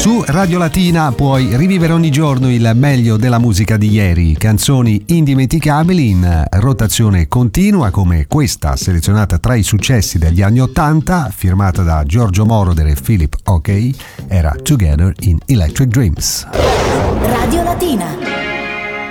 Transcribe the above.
Su Radio Latina puoi rivivere ogni giorno il meglio della musica di ieri, canzoni indimenticabili in rotazione continua come questa selezionata tra i successi degli anni '80, firmata da Giorgio Moroder e Philip Oakey, era Together in Electric Dreams. Radio Latina.